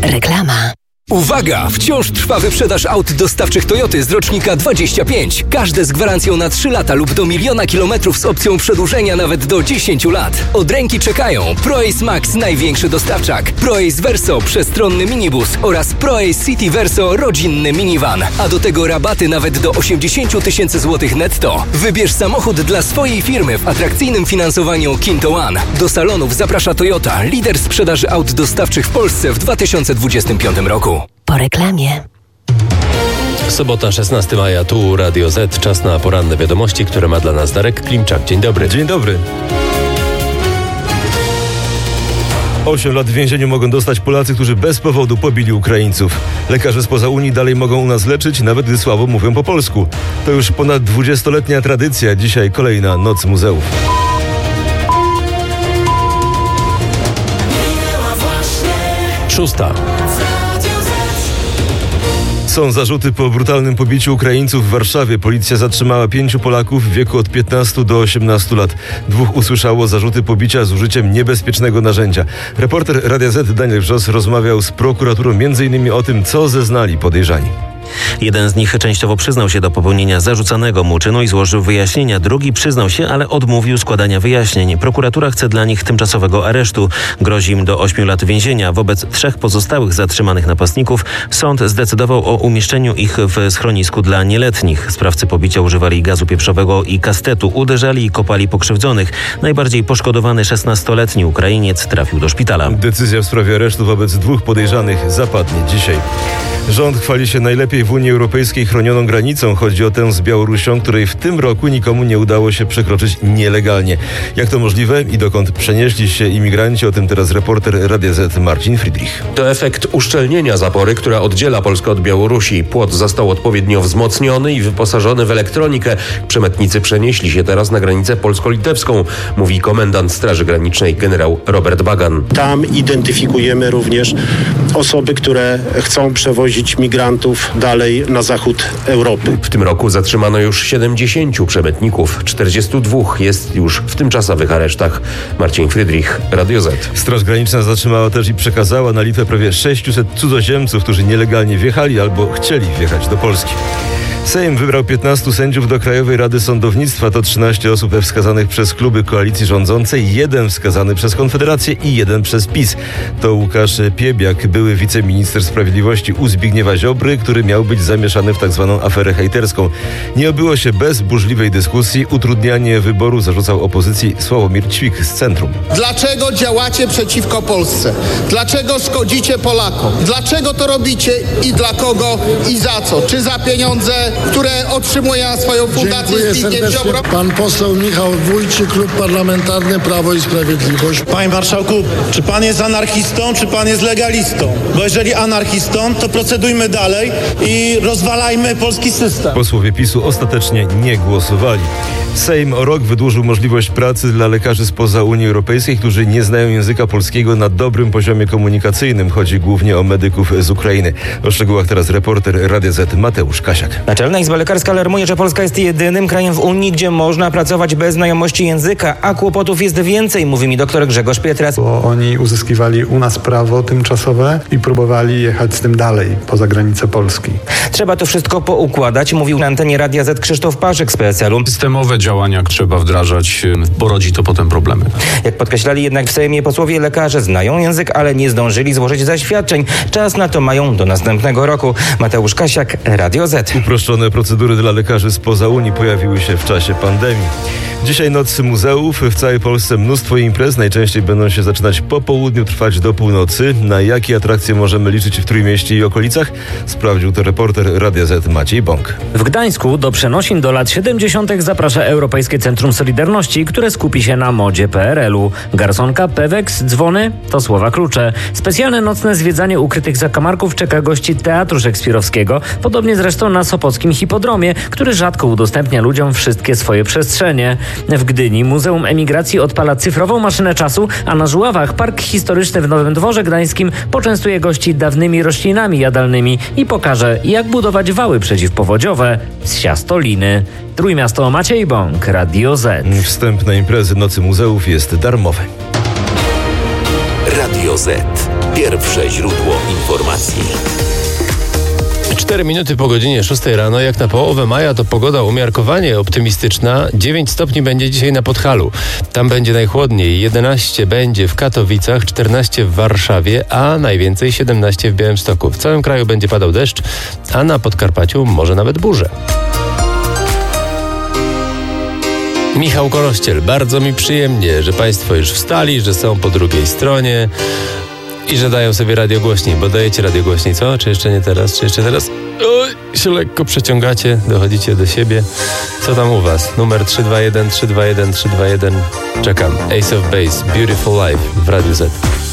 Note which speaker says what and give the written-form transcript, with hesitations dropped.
Speaker 1: Reklama.
Speaker 2: Uwaga! Wciąż trwa wyprzedaż aut dostawczych Toyoty z rocznika 25. Każde z gwarancją na 3 lata lub do 1 000 000 kilometrów z opcją przedłużenia nawet do 10 lat. Od ręki czekają ProAce Max, największy dostawczak, ProAce Verso, przestronny minibus oraz ProAce City Verso, rodzinny minivan. A do tego rabaty nawet do 80 000 złotych netto. Wybierz samochód dla swojej firmy w atrakcyjnym finansowaniu Kinto One. Do salonów zaprasza Toyota, lider sprzedaży aut dostawczych w Polsce w 2025 roku.
Speaker 1: Po reklamie.
Speaker 3: Sobota, 16 maja, tu Radio Z. Czas na poranne wiadomości, które ma dla nas Darek Klimczak. Dzień dobry.
Speaker 4: Dzień dobry. 8 lat w więzieniu mogą dostać Polacy, którzy bez powodu pobili Ukraińców. Lekarze spoza Unii dalej mogą u nas leczyć, nawet gdy słabo mówią po polsku. To już ponad 20-letnia tradycja. Dzisiaj kolejna Noc Muzeów.
Speaker 3: Szósta.
Speaker 4: Są zarzuty po brutalnym pobiciu Ukraińców w Warszawie. Policja zatrzymała 5 Polaków w wieku od 15 do 18 lat. 2 usłyszało zarzuty pobicia z użyciem niebezpiecznego narzędzia. Reporter Radia Z Daniel Wrzos rozmawiał z prokuraturą m.in. o tym, co zeznali podejrzani.
Speaker 5: Jeden z nich częściowo przyznał się do popełnienia zarzucanego mu czynu i złożył wyjaśnienia. Drugi przyznał się, ale odmówił składania wyjaśnień. Prokuratura chce dla nich tymczasowego aresztu. Grozi im do 8 lat więzienia. Wobec 3 pozostałych zatrzymanych napastników sąd zdecydował o umieszczeniu ich w schronisku dla nieletnich. Sprawcy pobicia używali gazu pieprzowego i kastetu. Uderzali i kopali pokrzywdzonych. Najbardziej poszkodowany 16-letni Ukrainiec trafił do szpitala.
Speaker 4: Decyzja w sprawie aresztu wobec 2 podejrzanych zapadnie dzisiaj. Rząd chwali się najlepiej w Unii Europejskiej chronioną granicą. Chodzi o tę z Białorusią, której w tym roku nikomu nie udało się przekroczyć nielegalnie. Jak to możliwe i dokąd przenieśli się imigranci? O tym teraz reporter Radia Z Marcin Friedrich.
Speaker 3: To efekt uszczelnienia zapory, która oddziela Polskę od Białorusi. Płot został odpowiednio wzmocniony i wyposażony w elektronikę. Przemytnicy przenieśli się teraz na granicę polsko-litewską, mówi komendant Straży Granicznej generał Robert Bagan.
Speaker 6: Tam identyfikujemy również osoby, które chcą przewozić migrantów dalej na zachód Europy.
Speaker 3: W tym roku zatrzymano już 70 przemytników. 42 jest już w tymczasowych aresztach. Marcin Friedrich, Radio Z.
Speaker 4: Straż Graniczna zatrzymała też i przekazała na Litwę prawie 600 cudzoziemców, którzy nielegalnie wjechali albo chcieli wjechać do Polski. Sejm wybrał 15 sędziów do Krajowej Rady Sądownictwa. To 13 osób wskazanych przez kluby koalicji rządzącej, 1 wskazany przez Konfederację i 1 przez PiS. To Łukasz Piebiak, były wiceminister sprawiedliwości u Zbigniewa Ziobry, który miał być zamieszany w tzw. aferę hejterską. Nie obyło się bez burzliwej dyskusji. Utrudnianie wyboru zarzucał opozycji Sławomir Ćwik z Centrum.
Speaker 7: Dlaczego działacie przeciwko Polsce? Dlaczego szkodzicie Polakom? Dlaczego to robicie i dla kogo i za co? Czy za pieniądze, które otrzymuje na swoją fundację Zbigniew Ziobro?
Speaker 8: Pan poseł Michał Wójcik, Klub Parlamentarny Prawo i Sprawiedliwość.
Speaker 9: Panie marszałku, czy pan jest anarchistą, czy pan jest legalistą? Bo jeżeli anarchistą, to procedujmy dalej i rozwalajmy polski system.
Speaker 4: Posłowie PiS-u ostatecznie nie głosowali. Sejm o rok wydłużył możliwość pracy dla lekarzy spoza Unii Europejskiej, którzy nie znają języka polskiego na dobrym poziomie komunikacyjnym. Chodzi głównie o medyków z Ukrainy. O szczegółach teraz reporter Radia Z Mateusz Kasiak.
Speaker 10: Naczelna Izba Lekarska alarmuje, że Polska jest jedynym krajem w Unii, gdzie można pracować bez znajomości języka, a kłopotów jest więcej, mówi mi doktor Grzegorz Pietras.
Speaker 11: Bo oni uzyskiwali u nas prawo tymczasowe i próbowali jechać z tym dalej, poza granicę Polski.
Speaker 10: Trzeba to wszystko poukładać, mówił na antenie Radia Z Krzysztof Paszek z PSL-u.
Speaker 12: Systemowe działania trzeba wdrażać, bo rodzi to potem problemy.
Speaker 10: Jak podkreślali jednak w Sejmie posłowie, lekarze znają język, ale nie zdążyli złożyć zaświadczeń. Czas na to mają do następnego roku. Mateusz Kasiak, Radio Z.
Speaker 4: Uproszczone procedury dla lekarzy spoza Unii pojawiły się w czasie pandemii. Dzisiaj Noc Muzeów. W całej Polsce mnóstwo imprez. Najczęściej będą się zaczynać po południu, trwać do północy. Na jakie atrakcje możemy liczyć w Trójmieście i okolicach? Sprawdził to reporter Radia Z Maciej Bąk.
Speaker 13: W Gdańsku do przenosin do lat 70. zaprasza Europejskie Centrum Solidarności, które skupi się na modzie PRL-u. Garsonka, peweks, dzwony to słowa klucze. Specjalne nocne zwiedzanie ukrytych zakamarków czeka gości Teatru Szekspirowskiego, podobnie zresztą na Sopockim Hipodromie, który rzadko udostępnia ludziom wszystkie swoje przestrzenie. W Gdyni Muzeum Emigracji odpala cyfrową maszynę czasu, a na Żuławach Park Historyczny w Nowym Dworze Gdańskim poczęstuje gości dawnymi roślinami jadalnymi i pokaże, jak budować wały przeciwpowodziowe z siastoliny. Trójmiasto, Maciej Bąk, Radio Z.
Speaker 4: Wstęp na imprezy Nocy Muzeów jest darmowy.
Speaker 1: Radio Z. Pierwsze źródło informacji.
Speaker 14: 4 minuty po godzinie 6 rano, jak na połowę maja, to pogoda umiarkowanie optymistyczna. 9 stopni będzie dzisiaj na Podhalu. Tam będzie najchłodniej. 11 będzie w Katowicach, 14 w Warszawie, a najwięcej 17 w Białymstoku. W całym kraju będzie padał deszcz, a na Podkarpaciu może nawet burze. Michał Korościel, bardzo mi przyjemnie, że Państwo już wstali, że są po drugiej stronie i że dają sobie radio głośniej, bo dajecie radio głośniej, co? Czy jeszcze nie teraz? Czy jeszcze teraz? Oj, się lekko przeciągacie, dochodzicie do siebie. Co tam u Was? Numer 321, 321, 321. Czekam. Ace of Base, Beautiful Life w Radiu Z.